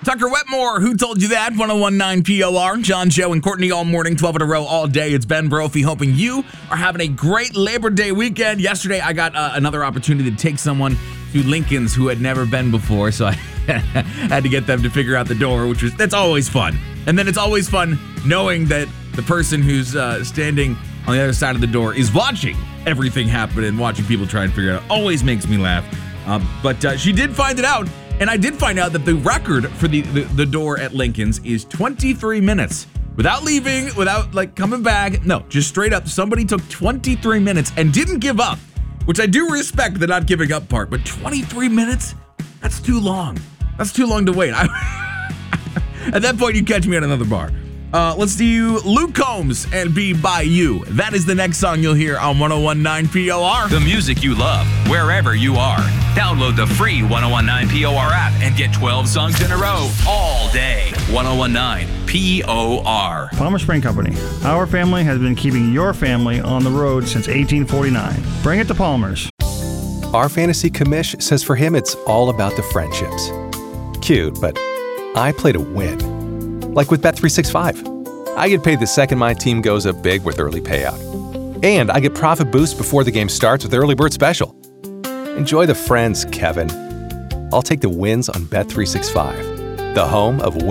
Tucker Wetmore, Who Told You That? 101.9 POR. John, Joe, and Courtney all morning, 12 in a row all day. It's Ben Brophy, hoping you are having a great Labor Day weekend. Yesterday, I got another opportunity to take someone to Lincoln's who had never been before, so I had to get them to figure out the door, that's always fun. And then it's always fun knowing that the person who's standing on the other side of the door is watching everything happen and watching people try and figure it out. Always makes me laugh. But she did find it out. And I did find out that the record for the door at Lincoln's is 23 minutes. Without leaving, without coming back. No, just straight up. Somebody took 23 minutes and didn't give up, which I do respect the not giving up part. But 23 minutes? That's too long. That's too long to wait. At that point, you catch me at another bar. Let's do Luke Combs and Be By You. That is the next song you'll hear on 101.9 POR. The music you love, wherever you are. Download the free 101.9 POR app and get 12 songs in a row all day. 101.9 POR. Palmer Spring Company. Our family has been keeping your family on the road since 1849. Bring it to Palmer's. Our fantasy commish says for him it's all about the friendships. Cute, but I play to win. Like with Bet365. I get paid the second my team goes up big with early payout. And I get profit boost before the game starts with Early Bird Special. Enjoy the friends, Kevin. I'll take the wins on Bet365, the home of